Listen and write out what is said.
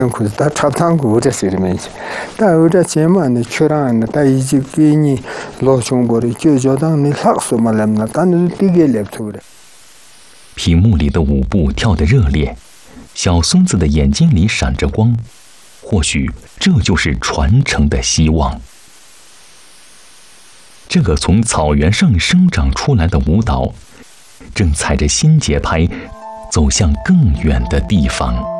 다 잡탕고 오랬으면서 다 오래 제만의 출안의 다 이직이니 로송보리 교조당의 학소말람나 단을 뛰게 랩토래 屏幕里的舞步跳得热烈，小松子的眼睛里闪着光，或许这就是传承的希望。这个从草原上生长出来的舞蹈，正踩着新节拍，走向更远的地方。